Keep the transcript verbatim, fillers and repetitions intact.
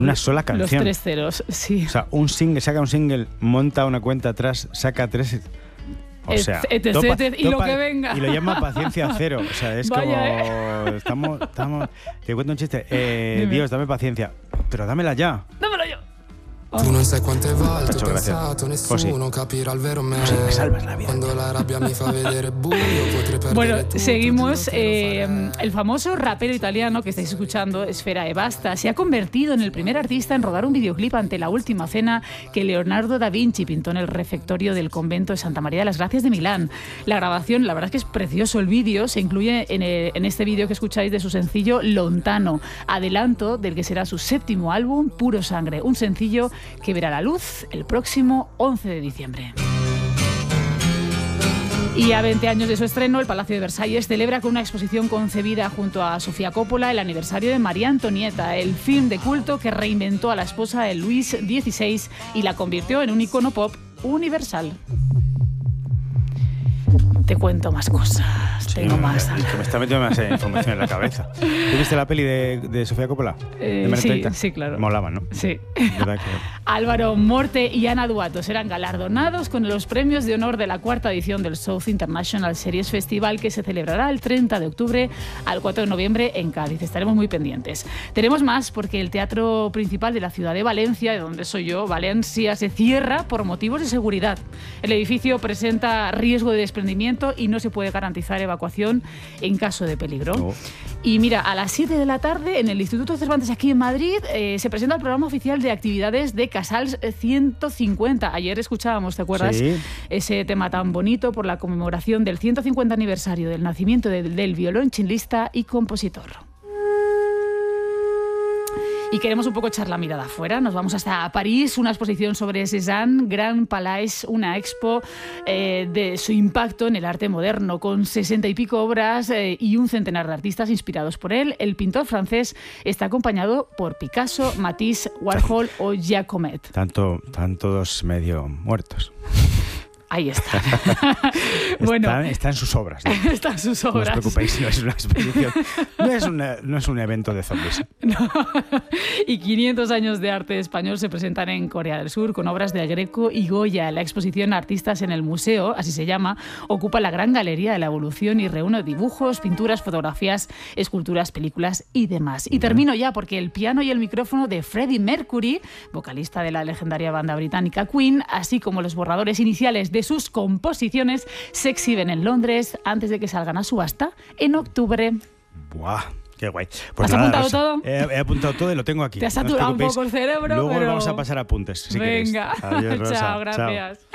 Una sola canción. Los tres ceros, sí. O sea, un single, saca un single, monta una cuenta atrás, saca tres... O sea, et, et, topa, et, y topa, lo que venga. Y lo llama paciencia cero. O sea, es Vaya, como... ¿eh? Estamos, estamos... Te cuento un chiste. Eh, Dios, dame paciencia. Pero dámela ya. Dámelo yo. Tu non sai quante volte ho grazie. pensato, nessuno capirá il vero me. Così me salvas la vida. Cuando la rabbia mi fa vedere buio, potrei perdere Bueno, tutto, seguimos. te lo quiero Eh, fare. el famoso rapero italiano que estáis escuchando, Esfera Ebbasta, se ha convertido en el primer artista en rodar un videoclip ante la última cena que Leonardo da Vinci pintó en el refectorio del convento de Santa María de las Gracias de Milán. La grabación, la verdad es que es precioso el vídeo, se incluye en, el, en este vídeo que escucháis de su sencillo Lontano, adelanto del que será su séptimo álbum, Puro Sangre, un sencillo que verá la luz el próximo once de diciembre. Y a veinte años de su estreno, el Palacio de Versalles celebra con una exposición concebida junto a Sofía Coppola el aniversario de María Antonieta, el film de culto que reinventó a la esposa de Luis dieciséis y la convirtió en un icono pop universal. Te cuento más cosas, Sí, tengo más. eh, que me está metiendo más eh, información en la cabeza. ¿Tú viste la peli de, de Sofía Coppola? Eh, ¿De María sí, Antonieta? sí, claro. Molaba, ¿no? Sí. ¿Verdad que... Álvaro Morte y Ana Duato serán galardonados con los premios de honor de la cuarta edición del South International Series Festival, que se celebrará el treinta de octubre al cuatro de noviembre en Cádiz. Estaremos muy pendientes. Tenemos más porque el teatro principal de la ciudad de Valencia, de donde soy yo, Valencia, se cierra por motivos de seguridad. El edificio presenta riesgo de desprendimiento y no se puede garantizar evacuación en caso de peligro. Oh. Y mira, a las siete de la tarde en el Instituto Cervantes aquí en Madrid eh, se presenta el programa oficial de actividades de Casals ciento cincuenta. Ayer escuchábamos, ¿te acuerdas? Sí. Ese tema tan bonito por la conmemoración del ciento cincuenta aniversario del nacimiento de, del violonchelista y compositor. Y queremos un poco echar la mirada afuera. Nos vamos hasta París, una exposición sobre Cézanne, Grand Palais, una expo eh, de su impacto en el arte moderno, con sesenta y pico obras eh, y un centenar de artistas inspirados por él. El pintor francés está acompañado por Picasso, Matisse, Warhol o Giacomet. Tanto, están todos medio muertos. Ahí está. Bueno, Están, están sus obras. ¿No? están sus No os obras. preocupéis, no es una exposición. No es, una, no es un evento de zombies. No. Y quinientos años de arte español se presentan en Corea del Sur con obras de Greco y Goya. La exposición Artistas en el Museo, así se llama, ocupa la gran galería de la evolución y reúne dibujos, pinturas, fotografías, esculturas, películas y demás. Y termino ya porque el piano y el micrófono de Freddie Mercury, vocalista de la legendaria banda británica Queen, así como los borradores iniciales de sus composiciones, se exhiben en Londres antes de que salgan a subasta en octubre. Buah, qué guay. ¿Has apuntado todo? He, he apuntado todo y lo tengo aquí. Te has No os saturado un preocupéis. poco el cerebro, Luego pero... vamos a pasar apuntes, si queréis. Venga, Adiós, Rosa. chao, gracias. Chao.